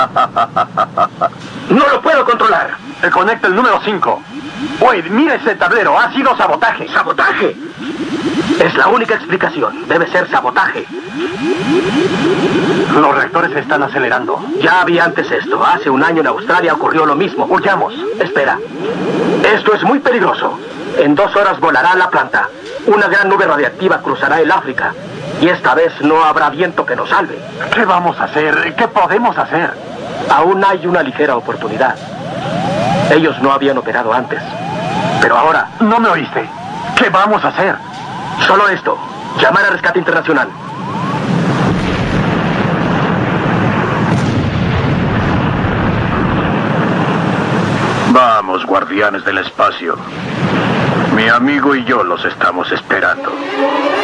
No lo puedo controlar. Conecta el número 5. Wade, mira ese tablero. Ha sido sabotaje. ¿Sabotaje? Es la única explicación. Debe ser sabotaje. Los reactores se están acelerando. Ya había antes esto. Hace un año en Australia ocurrió lo mismo. Huyamos. Espera. Esto es muy peligroso. En 2 horas volará la planta. Una gran nube radiactiva cruzará el África. Y esta vez no habrá viento que nos salve. ¿Qué vamos a hacer? ¿Qué podemos hacer? Aún hay una ligera oportunidad. Ellos no habían operado antes. Pero ahora... ¿No me oíste? ¿Qué vamos a hacer? Solo esto. Llamar a rescate internacional. Vamos, guardianes del espacio. Mi amigo y yo los estamos esperando.